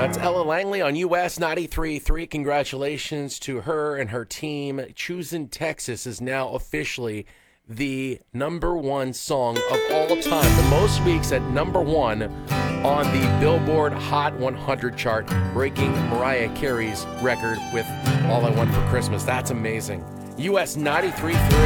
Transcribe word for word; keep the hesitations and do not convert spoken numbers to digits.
That's Ella Langley on U S ninety-three point three. Congratulations to her and her team. Choosing Texas is now officially the number one song of all time. The most weeks at number one on the Billboard Hot one hundred chart, breaking Mariah Carey's record with All I Want for Christmas. That's amazing. U S ninety-three point three.